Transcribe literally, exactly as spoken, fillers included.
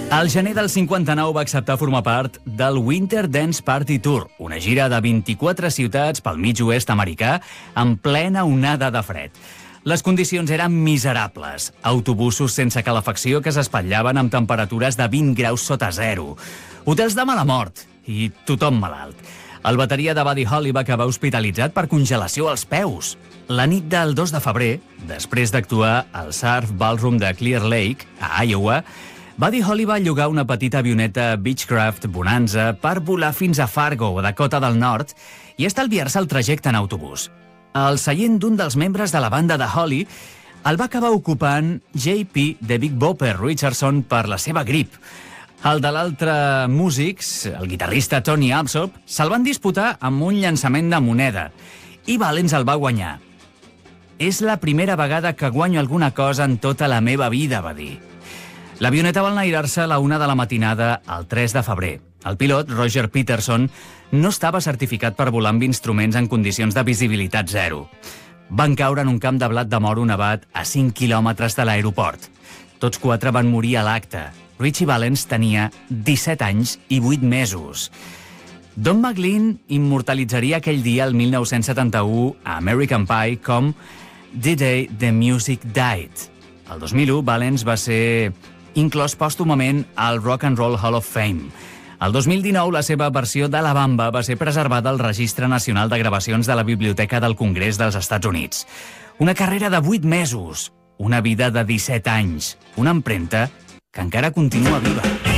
Al gener del cinquanta-nou va acceptar formar part del Winter Dance Party Tour, una gira de vint-i-quatre ciutats pel mig oest americà en plena onada de fred. Les condicions eren miserables. Autobusos sense calefacció que s'espatllaven amb temperatures de vint graus sota zero. Hotels de mala mort i tothom malalt. El bateria de Buddy Holly va acabar hospitalitzat per congelació als peus. La nit del dos de febrer, després d'actuar al Surf Ballroom de Clear Lake, a Iowa, Buddy Holly va llogar una petita avioneta Beechcraft Bonanza per volar fins a Fargo, Dakota del Nord, i estalviar-se el trajecte en autobús. El seient d'un dels membres de la banda de Holly el va acabar ocupant J P de Big Bopper Richardson per la seva grip. El de l'altre músics, el guitarrista Tony Alsop, se'l van disputar amb un llançament de moneda, i Valens el va guanyar. «És la primera vegada que guanyo alguna cosa en tota la meva vida», va dir. L'avioneta va enlairar-se a la una de la matinada el tres de febrer. El pilot, Roger Peterson, no estava certificat per volar amb instruments en condicions de visibilitat zero. Van caure en un camp de blat de moro nevat a cinc quilòmetres de l'aeroport. Tots quatre van morir a l'acte. Richie Valens tenia disset anys i vuit mesos. Don McLean immortalitzaria aquell dia, el mil nou-cents setanta-u, a American Pie com The Day the Music Died. El dos mil u, Valens va ser inclòs pòstumament al Rock and Roll Hall of Fame. El dos mil dinou, la seva versió de La Bamba va ser preservada al Registre Nacional de Gravacions de la Biblioteca del Congrés dels Estats Units. Una carrera de vuit mesos, una vida de disset anys, una empremta que encara continua viva.